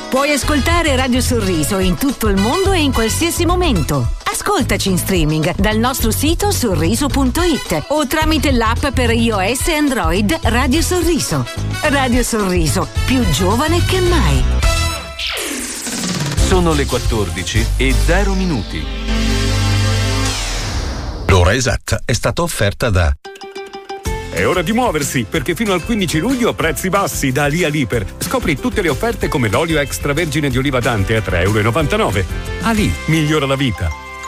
Puoi ascoltare Radio Sorriso in tutto il mondo e in qualsiasi momento. Ascoltaci in streaming dal nostro sito sorriso.it o tramite l'app per iOS e Android Radio Sorriso. Radio Sorriso, più giovane che mai. Sono le 14:0. L'ora esatta è stata offerta da... È ora di muoversi, perché fino al 15 luglio prezzi bassi da Ali Aliper. Scopri tutte le offerte come l'olio extravergine di oliva Dante a €3,99. Ali migliora la vita.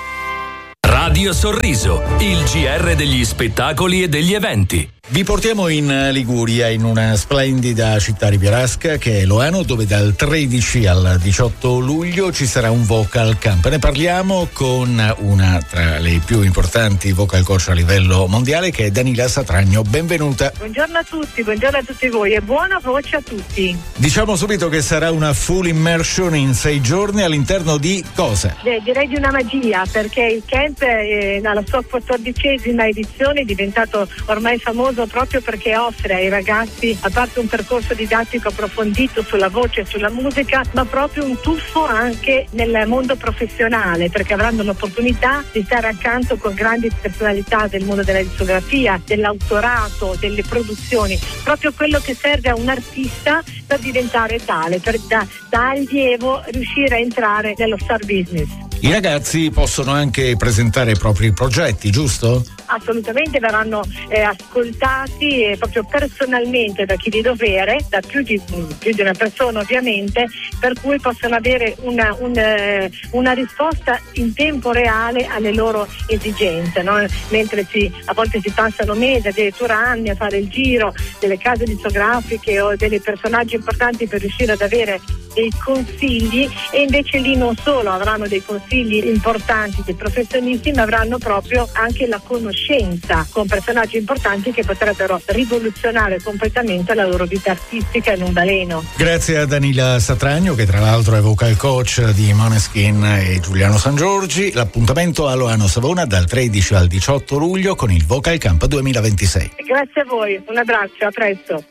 Radio Sorriso, il GR degli spettacoli e degli eventi. Vi portiamo in Liguria, in una splendida città rivierasca che è Loano, dove dal 13 al 18 luglio ci sarà un vocal camp. Ne parliamo con una tra le più importanti vocal coach a livello mondiale, che è Danila Satragno. Benvenuta. Buongiorno a tutti voi e buona voce a tutti. Diciamo subito che sarà una full immersion in 6 giorni all'interno di cosa? Direi di una magia, perché il camp alla sua 14ª edizione è diventato ormai famoso proprio perché offre ai ragazzi, a parte un percorso didattico approfondito sulla voce e sulla musica, ma proprio un tuffo anche nel mondo professionale, perché avranno l'opportunità di stare accanto con grandi personalità del mondo della discografia, dell'autorato, delle produzioni, proprio quello che serve a un artista per diventare tale, per da allievo riuscire a entrare nello star business. I ragazzi possono anche presentare i propri progetti, giusto? Assolutamente, verranno ascoltati proprio personalmente da chi di dovere, da più di una persona ovviamente, per cui possono avere una risposta in tempo reale alle loro esigenze, no? Mentre a volte si passano mesi, addirittura anni a fare il giro delle case discografiche o dei personaggi importanti per riuscire ad avere dei consigli, e invece lì non solo avranno dei consigli importanti dei professionisti, ma avranno proprio anche la conoscenza con personaggi importanti che potrebbero rivoluzionare completamente la loro vita artistica in un baleno. Grazie a Danila Satragno, che tra l'altro è vocal coach di Måneskin e Giuliano Sangiorgi. L'appuntamento a Loano Savona dal 13 al 18 luglio con il Vocal Camp 2026. Grazie a voi, un abbraccio, a presto.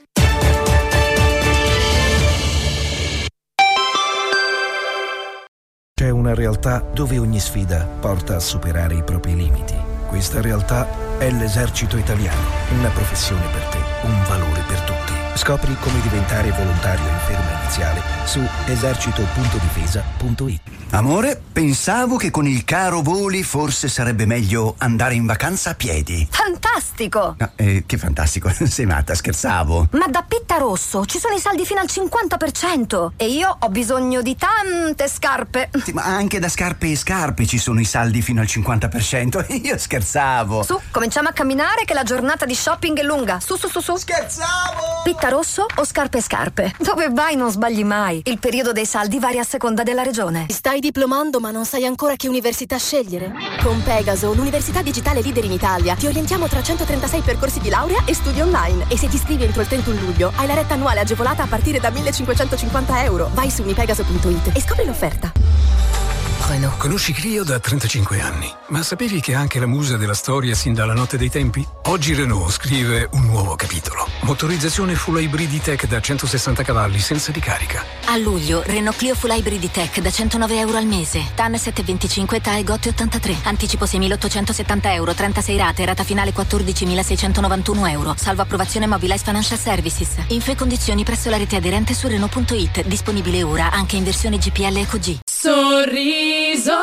C'è una realtà dove ogni sfida porta a superare i propri limiti. Questa realtà è l'Esercito Italiano, una professione per te, un valore per tutti. Scopri come diventare volontario in ferma iniziale su esercito.difesa.it. Amore, pensavo che con il caro voli forse sarebbe meglio andare in vacanza a piedi. Fantastico! No, che fantastico, sei matta, scherzavo. Ma da Pittarosso ci sono i saldi fino al 50% e io ho bisogno di tante scarpe. Sì, ma anche da Scarpe e Scarpe ci sono i saldi fino al 50%. Io scherzavo. Su, cominciamo a camminare che la giornata di shopping è lunga. Su. Scherzavo! Pittarosso o Scarpe e Scarpe? Dove vai non sbagli mai. Il periodo dei saldi varia a seconda della regione. Stai diplomando ma non sai ancora che università scegliere? Con Pegaso, l'università digitale leader in Italia, ti orientiamo tra 136 percorsi di laurea e studi online. E se ti iscrivi entro il 31 luglio, hai la retta annuale agevolata a partire da €1.550. Vai su unipegaso.it e scopri l'offerta. Renault. Conosci Clio da 35 anni, ma sapevi che è anche la musa della storia sin dalla notte dei tempi? Oggi Renault scrive un nuovo capitolo. Motorizzazione full hybrid e-tech da 160 cavalli senza ricarica. A luglio, Renault Clio full hybrid e-tech da €109 al mese. TAN 725 TAE GOT 83. Anticipo €6.870, 36 rate, rata finale €14.691. Salvo approvazione Mobilize Financial Services. Info e condizioni presso la rete aderente su Renault.it. Disponibile ora anche in versione GPL Eco G. Sorriso.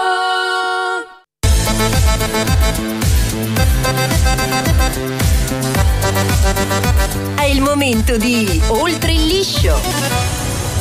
È il momento di Oltre il liscio.